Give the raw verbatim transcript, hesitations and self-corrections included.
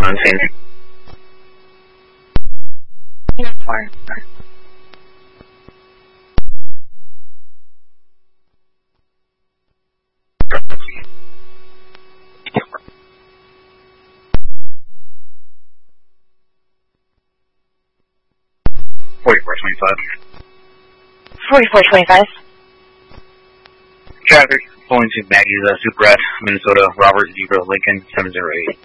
on scene. Four. forty-four twenty-five. Forty-four twenty-five. Traffic, pulling to Maggie's uh, Super Rat, Minnesota, Robert Zebra Lincoln, seven zero eight.